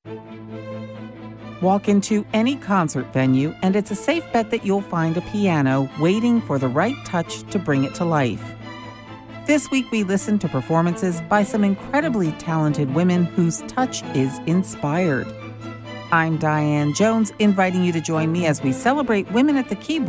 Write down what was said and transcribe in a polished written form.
Walk into any concert venue, and it's a safe bet that you'll find a piano waiting for the right touch to bring it to life. This week, we listened to performances by some incredibly talented women whose touch is inspired. I'm Diane Jones, inviting you to join me as we celebrate women at the keyboard